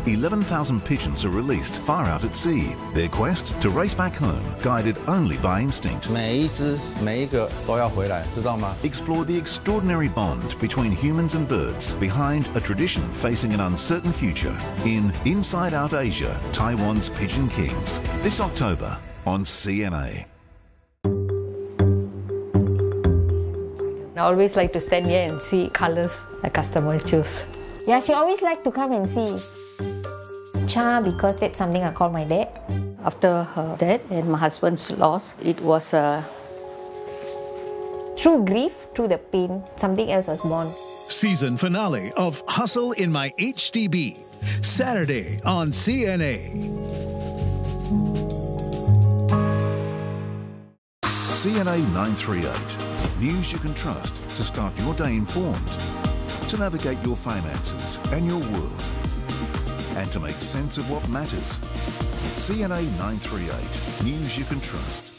11,000 pigeons are released far out at sea. Their quest to race back home, guided only by instinct. 每一只每一个都要回来，知道吗？ Explore the extraordinary bond between humans and birds behind a tradition facing an uncertain future in Inside Out Asia, Taiwan's Pigeon Kings. This October on CNA. I always like to stand here and see colours the customers choose. Yeah, she always like to come and see. Cha, because that's something I call my dad. After her death and my husband's loss, it was Through grief, through the pain, something else was born. Season finale of Hustle in My HDB, Saturday on CNA. CNA 938. News you can trust to start your day informed, to navigate your finances and your world, and to make sense of what matters. CNA 938. News you can trust.